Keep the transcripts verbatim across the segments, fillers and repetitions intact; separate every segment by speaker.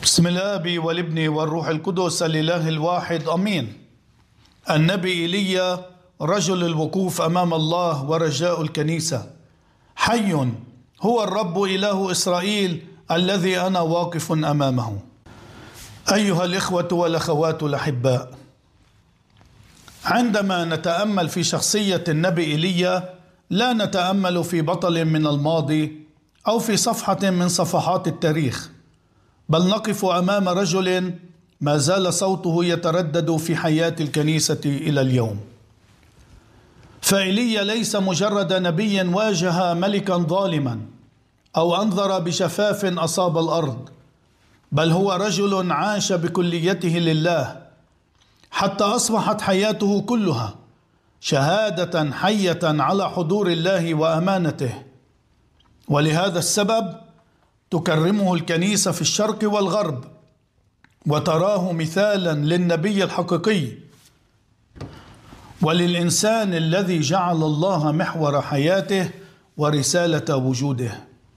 Speaker 1: بسم الله والابن والروح القدس الإله الواحد أمين. النبي إيليا رجل الوقوف أمام الله ورجاء الكنيسة. حي هو الرب إله إسرائيل الذي أنا واقف أمامه. أيها الإخوة والأخوات الأحباء، عندما نتأمل في شخصية النبي إيليا لا نتأمل في بطل من الماضي أو في صفحة من صفحات التاريخ، بل نقف أمام رجل ما زال صوته يتردد في حياة الكنيسة إلى اليوم. فإيليا ليس مجرد نبي واجه ملكا ظالما أو أنظر بشفاف أصاب الأرض، بل هو رجل عاش بكليته لله حتى أصبحت حياته كلها شهادة حية على حضور الله وأمانته. ولهذا السبب تكرمه الكنيسة في الشرق والغرب وتراه مثالا للنبي الحقيقي وللإنسان الذي جعل الله محور حياته ورسالة وجوده.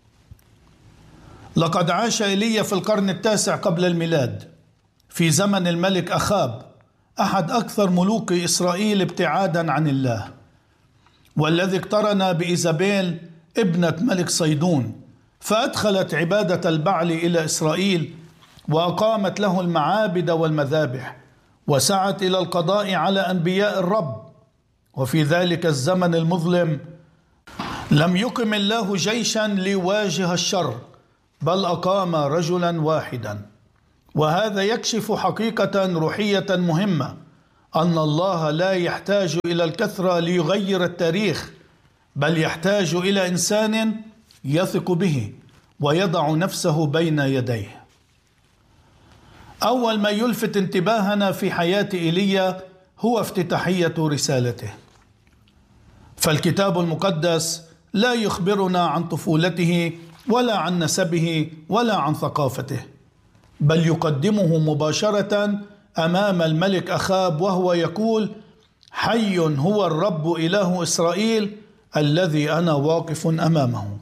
Speaker 1: لقد عاش إيليا في القرن التاسع قبل الميلاد في زمن الملك أخاب، أحد أكثر ملوك إسرائيل ابتعادا عن الله، والذي اقترن بإيزابيل ابنة ملك صيدون، فأدخلت عبادة البعل إلى إسرائيل وأقامت له المعابد والمذابح، وسعت إلى القضاء على أنبياء الرب. وفي ذلك الزمن المظلم لم يقم الله جيشا ليواجه الشر، بل أقام رجلا واحدا. وهذا يكشف حقيقة روحية مهمة، أن الله لا يحتاج إلى الكثرة ليغير التاريخ، بل يحتاج إلى إنسان يثق به ويضع نفسه بين يديه. أول ما يلفت انتباهنا في حياة إيليا هو افتتاحية رسالته. فالكتاب المقدس لا يخبرنا عن طفولته ولا عن نسبه ولا عن ثقافته، بل يقدمه مباشرة أمام الملك أخاب وهو يقول: حي هو الرب إله إسرائيل الذي أنا واقف أمامه.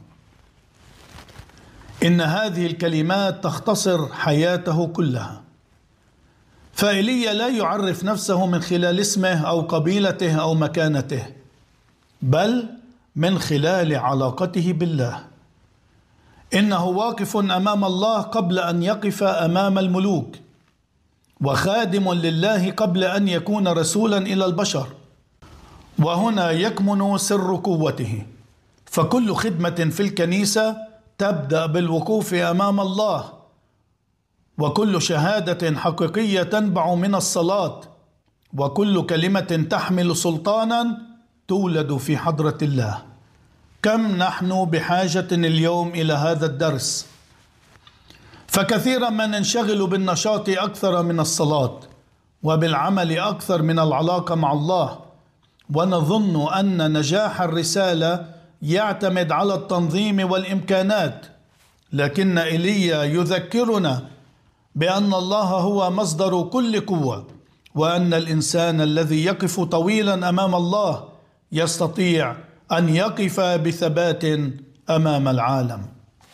Speaker 1: إن هذه الكلمات تختصر حياته كلها. فإيليا لا يعرف نفسه من خلال اسمه أو قبيلته أو مكانته، بل من خلال علاقته بالله. إنه واقف أمام الله قبل أن يقف أمام الملوك، وخادم لله قبل أن يكون رسولا إلى البشر. وهنا يكمن سر قوته، فكل خدمة في الكنيسة تبدأ بالوقوف أمام الله، وكل شهادة حقيقية تنبع من الصلاة، وكل كلمة تحمل سلطانا تولد في حضرة الله. كم نحن بحاجة اليوم إلى هذا الدرس، فكثيرا ما ننشغل بالنشاط أكثر من الصلاة، وبالعمل أكثر من العلاقة مع الله، ونظن أن نجاح الرسالة يعتمد على التنظيم والإمكانات. لكن إيليا يذكرنا بأن الله هو مصدر كل قوة، وأن الإنسان الذي يقف طويلا أمام الله يستطيع أن يقف بثبات أمام العالم.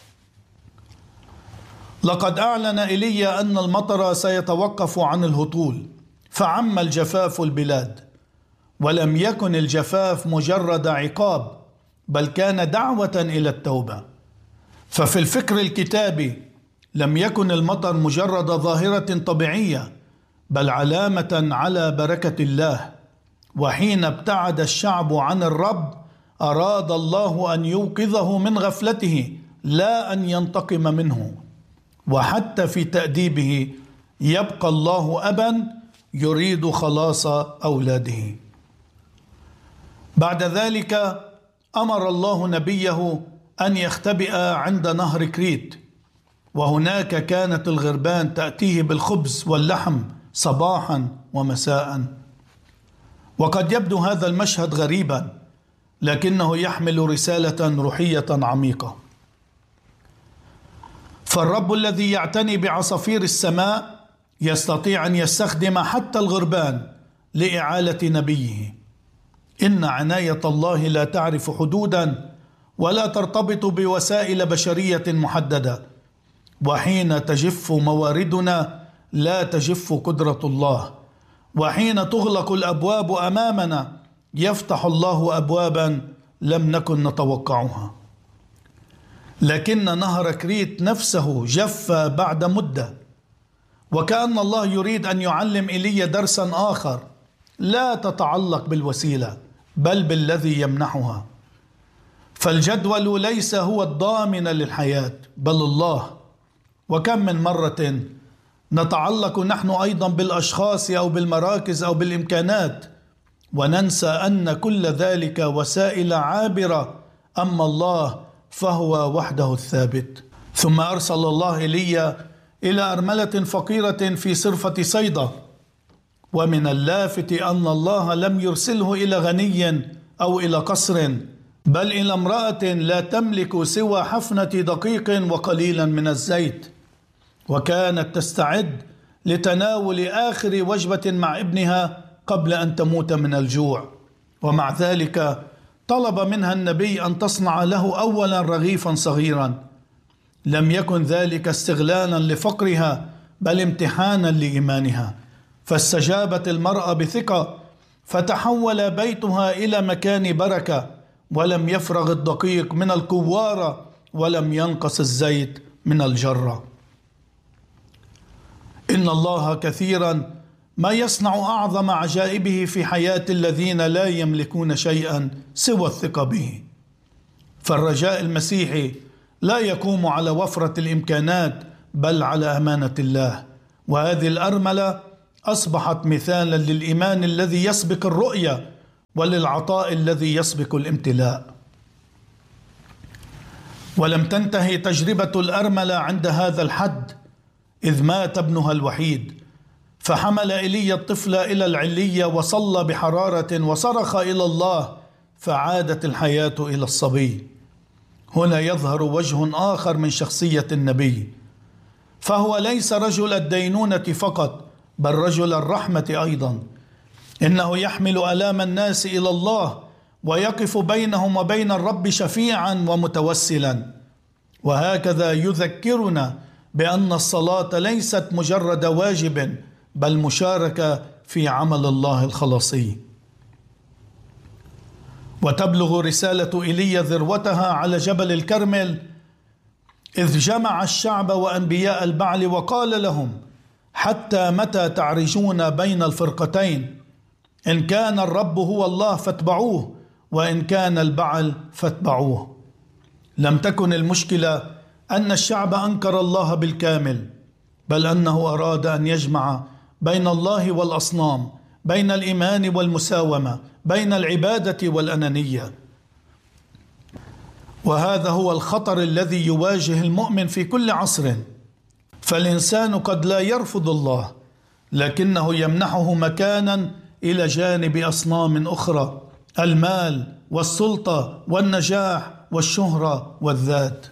Speaker 1: لقد أعلن إيليا أن المطر سيتوقف عن الهطول، فعم الجفاف البلاد. ولم يكن الجفاف مجرد عقاب، بل كان دعوة إلى التوبة. ففي الفكر الكتابي لم يكن المطر مجرد ظاهرة طبيعية، بل علامة على بركة الله. وحين ابتعد الشعب عن الرب أراد الله أن يوقظه من غفلته، لا أن ينتقم منه. وحتى في تأديبه يبقى الله أبا يريد خلاص أولاده. بعد ذلك أمر الله نبيه أن يختبئ عند نهر كريت، وهناك كانت الغربان تأتيه بالخبز واللحم صباحا ومساء. وقد يبدو هذا المشهد غريبا، لكنه يحمل رسالة روحية عميقة. فالرب الذي يعتني بعصافير السماء يستطيع أن يستخدم حتى الغربان لإعالة نبيه. إن عناية الله لا تعرف حدودا ولا ترتبط بوسائل بشرية محددة، وحين تجف مواردنا لا تجف قدرة الله، وحين تغلق الأبواب أمامنا يفتح الله أبوابا لم نكن نتوقعها. لكن نهر كريت نفسه جف بعد مدة، وكأن الله يريد أن يعلم إيليا درسا آخر: لا تتعلق بالوسيلة بل بالذي يمنحها، فالجدول ليس هو الضامن للحياة بل الله. وكم من مرة نتعلق نحن أيضا بالأشخاص أو بالمراكز أو بالإمكانات، وننسى أن كل ذلك وسائل عابرة، أما الله فهو وحده الثابت. ثم أرسل الله إيليا إلى أرملة فقيرة في صرفة صيدا، ومن اللافت أن الله لم يرسله إلى غني أو إلى قصر، بل إلى امرأة لا تملك سوى حفنة دقيق وقليلا من الزيت، وكانت تستعد لتناول آخر وجبة مع ابنها قبل أن تموت من الجوع. ومع ذلك طلب منها النبي أن تصنع له أولا رغيفا صغيرا. لم يكن ذلك استغلالا لفقرها بل امتحانا لإيمانها، فاستجابت المرأة بثقة، فتحول بيتها إلى مكان بركة، ولم يفرغ الدقيق من الكوارة ولم ينقص الزيت من الجرة. إن الله كثيرا ما يصنع أعظم عجائبه في حياة الذين لا يملكون شيئا سوى الثقة به. فالرجاء المسيحي لا يقوم على وفرة الإمكانات بل على أمانة الله، وهذه الأرملة أصبحت مثالا للإيمان الذي يسبق الرؤية وللعطاء الذي يسبق الامتلاء. ولم تنتهي تجربة الأرملة عند هذا الحد، إذ مات ابنها الوحيد، فحمل إيليا الطفل إلى العلية وصلى بحرارة وصرخ إلى الله، فعادت الحياة إلى الصبي. هنا يظهر وجه آخر من شخصية النبي، فهو ليس رجل الدينونة فقط بل رجل الرحمة أيضا. إنه يحمل آلام الناس إلى الله ويقف بينهم وبين الرب شفيعا ومتوسلا. وهكذا يذكرنا بأن الصلاة ليست مجرد واجب بل مشاركة في عمل الله الخلاصي. وتبلغ رسالة إيليا ذروتها على جبل الكرمل، إذ جمع الشعب وأنبياء البعل وقال لهم: حتى متى تعرجون بين الفرقتين؟ إن كان الرب هو الله فاتبعوه، وإن كان البعل فاتبعوه. لم تكن المشكلة أن الشعب أنكر الله بالكامل، بل أنه أراد أن يجمع بين الله والأصنام، بين الإيمان والمساومة، بين العبادة والأنانية. وهذا هو الخطر الذي يواجه المؤمن في كل عصر. فالإنسان قد لا يرفض الله، لكنه يمنحه مكانا إلى جانب أصنام أخرى: المال والسلطة والنجاح والشهرة والذات.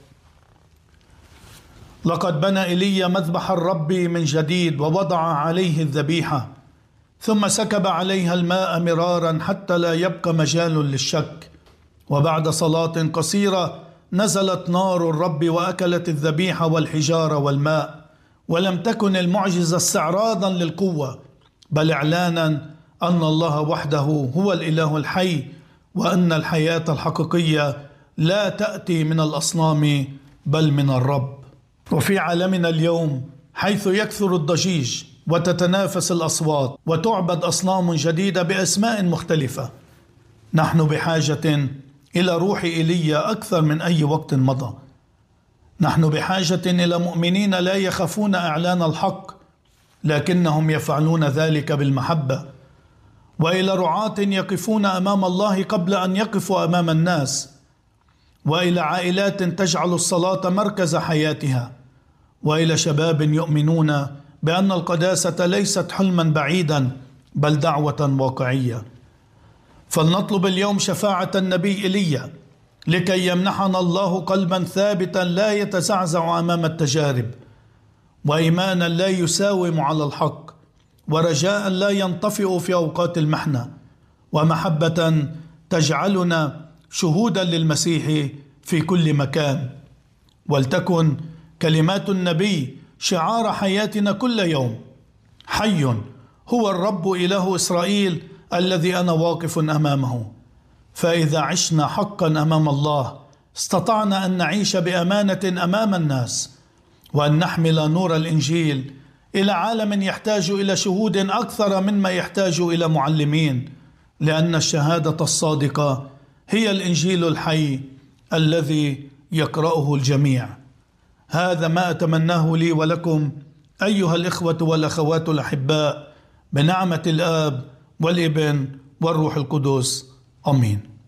Speaker 1: لقد بنى إيليا مذبح الرب من جديد ووضع عليه الذبيحة، ثم سكب عليها الماء مرارا حتى لا يبقى مجال للشك. وبعد صلاة قصيرة نزلت نار الرب وأكلت الذبيحة والحجارة والماء. ولم تكن المعجزة استعراضا للقوة بل إعلانا أن الله وحده هو الإله الحي، وأن الحياة الحقيقية لا تأتي من الأصنام بل من الرب. وفي عالمنا اليوم حيث يكثر الضجيج وتتنافس الأصوات وتعبد أصنام جديدة بأسماء مختلفة، نحن بحاجة إلى روح إيليا أكثر من أي وقت مضى. نحن بحاجة إلى مؤمنين لا يخافون إعلان الحق لكنهم يفعلون ذلك بالمحبة، وإلى رعاة يقفون أمام الله قبل أن يقفوا أمام الناس، وإلى عائلات تجعل الصلاة مركز حياتها، وإلى شباب يؤمنون بأن القداسة ليست حلما بعيدا بل دعوة واقعية. فلنطلب اليوم شفاعة النبي إيليا لكي يمنحنا الله قلبا ثابتا لا يتزعزع أمام التجارب، وإيمانا لا يساوم على الحق، ورجاء لا ينطفئ في أوقات المحنة، ومحبة تجعلنا شهودا للمسيح في كل مكان. ولتكن كلمات النبي شعار حياتنا كل يوم: حي هو الرب إله إسرائيل الذي أنا واقف أمامه. فإذا عشنا حقا أمام الله استطعنا أن نعيش بأمانة أمام الناس، وأن نحمل نور الإنجيل إلى عالم يحتاج إلى شهود أكثر مما يحتاج إلى معلمين، لأن الشهادة الصادقة هي الإنجيل الحي الذي يقرأه الجميع. هذا ما أتمناه لي ولكم أيها الإخوة والأخوات الأحباء، بنعمة الآب والابن والروح القدس. آمين.